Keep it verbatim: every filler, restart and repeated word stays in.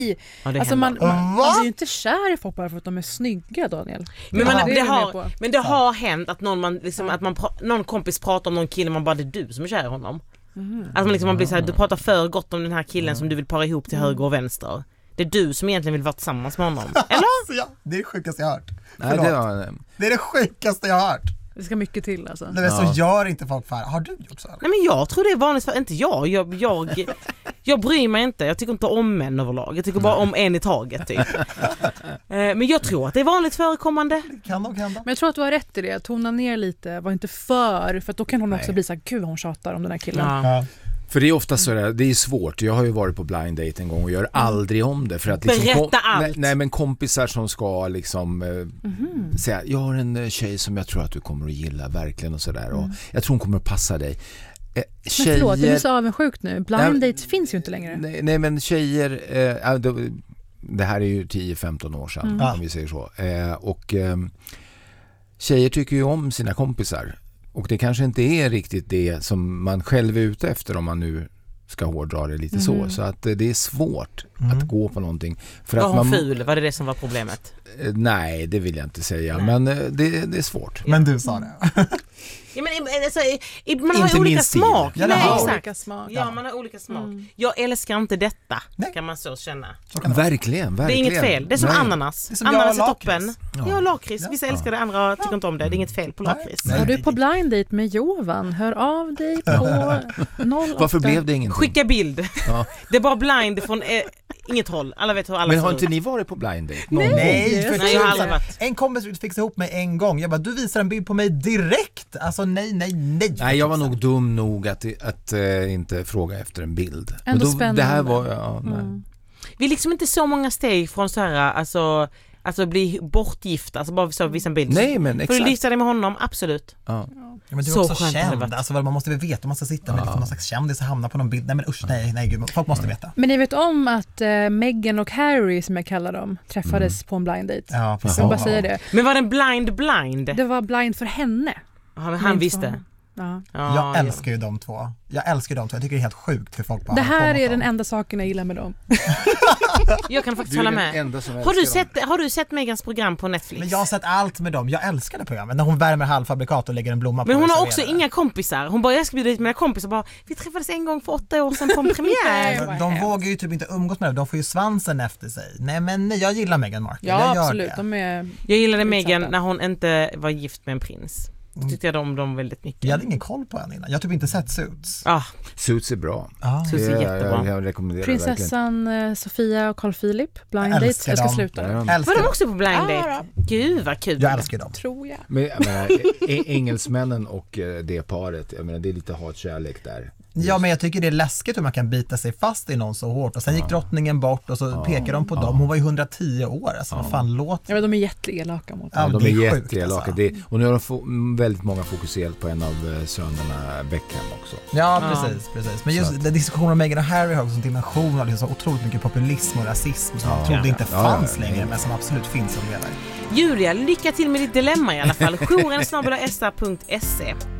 Ja, alltså man, man, man är ju inte kär i folk bara för att de är snygga, Daniel. Men, man, det, det har, men det har hänt att någon, man, liksom, ja. att man, någon kompis pratar om någon kille, man bara, det är du som är kär i honom. Mm. Att man, liksom, man blir så här, du pratar för gott om den här killen mm. som du vill para ihop till mm. höger och vänster. Det är du som egentligen vill vara tillsammans med honom. Eller? Alltså, ja, det är det sjukaste jag har hört. Nej, det, var... det är det sjukaste jag har hört. Det ska mycket till alltså. Det är så ja. Gör inte folk för. Har du gjort så? Eller? Nej, men jag tror det är vanligt för inte jag. Jag, jag, jag bryr mig inte. Jag tycker inte om män överlag. Jag tycker bara om en i taget typ. Men jag tror att det är vanligt förekommande. Det kan nog hända. Men jag tror att du har rätt i det. Tona ner lite. Var inte för. För att då kan hon också Nej. Bli så här, gud hon tjatar om den här killen. Ja. Ja. För det är ofta så där, det är svårt. Jag har ju varit på blind date en gång och gör aldrig om det. För att liksom, berätta kom, allt. Nej, nej men kompisar som ska liksom eh, mm-hmm. säga, jag har en tjej som jag tror att du kommer att gilla verkligen och sådär. Mm. Och jag tror hon kommer att passa dig. Eh, tjejer, men förlåt, du är så avundsjukt nu. Blind nej, dates finns ju inte längre. Nej, nej men tjejer, eh, det, det här är ju tio femton år sedan mm. om vi säger så. Eh, och eh, tjejer tycker ju om sina kompisar. Och det kanske inte är riktigt det som man själv är ute efter om man nu ska hårdra det lite mm. så. Så att det är svårt mm. att gå på någonting. För var att hon man, ful? Var det det som var problemet? Nej, det vill jag inte säga. Nej. Men det, det är svårt. Men du sa det. Ja, men, alltså, man har inte olika smak. Ja, Nej, har olika smak. Ja, man har olika smak. Mm. Jag älskar inte detta, Nej. Kan man så känna. Så kan verkligen, verkligen. Det är inget fel. Det är som Nej. Ananas. Det är som ananas är toppen. Ja, ja lakrits. Vissa ja. Älskar det, andra tycker inte om det. Det är inget fel på lakrits. Är du på blind date med Jovan? Hör av dig på noll åtta. Varför blev det ingenting? Skicka bild. Ja. Det är bara blind från eh, inget håll. Alla vet hur alla Men har ser inte ut. ni varit på blind date? Nej, nej, för nej jag har aldrig varit. En kompis fixade ihop mig en gång. Jag bara, du visar en bild på mig direkt. Alltså nej, nej, nej. Nej, jag var nog dum nog att, att äh, inte fråga efter en bild. Ändå då, spännande. Det här var, ja, nej. Mm. Vi är liksom inte så många steg från så här, alltså, alltså bli bortgifta, alltså bara så visa en bild. Nej, men exakt. För du lyssnar dig med honom, absolut. Ja. Ja, men du är så också känd, alltså man måste väl veta om man ska sitta med ja. Någon slags kändis och hamna på någon bild. Nej men usch, nej, nej gud, folk måste veta. Men ni vet om att uh, Meghan och Harry, som jag kallar dem, träffades mm. på en blind date. Ja, precis. Jag bara säger det. Men var det en blind blind? Det var blind för henne. Ja, men han visste. Ja. Ja, jag älskar ju de två. Jag älskar de två. Jag tycker det är helt sjukt för folk bara. Det här är den enda saken jag gillar med dem. Jag kan faktiskt hålla med. Har du sett dem. Har du sett Megans program på Netflix? Men jag har sett allt med dem. Jag älskar det programmet när hon värmer halvfabrikat och lägger en blomma på. Men hon har också inga kompisar. Hon bara jag ska bjuda dit mina kompisar bara vi träffades en gång för åtta år sedan på en premiär. de, de vågar ju typ inte umgås med det. De får ju svansen efter sig. Nej men nej, jag gillar Meghan Markle. Ja, jag gör absolut. Det. De är jag gillade Meghan när hon inte var gift med en prins. Så tyckte jag om dem väldigt mycket. Jag hade ingen koll på henne innan. Jag har typ inte sett Suits. Ah. Suits är bra. Ah. Suits är jättebra. Jag, jag rekommenderar Prinsessan verkligen. Sofia och Carl Philip, blind date. Jag ska dem. sluta. Ja, var de också på blind date? Ja, gud vad kul. Jag älskar dem. Tror jag. Men, men engelsmännen och det paret, jag menar det är lite hatkärlek där. Ja, men jag tycker det är läskigt hur man kan bita sig fast i någon så hårt. Och sen gick drottningen bort och så ja. Pekar de på ja. Dem. Hon var ju hundratio år. Alltså, ja. Vad fan låt. Ja, men de är jätteelaka mot ja, de är, är jätteelaka. Alltså. Det, och nu har de få, väldigt många fokuserat på en av sönerna Beckham också. Ja, precis. Ja. precis. Men just att, diskussionen om Meghan och Harry har också en dimension av liksom så otroligt mycket populism och rasism som ja. Man trodde inte fanns ja, ja, längre, men som absolut finns och lever. Julia, lycka till med ditt dilemma i alla fall. jouren snabel-a s a punkt se.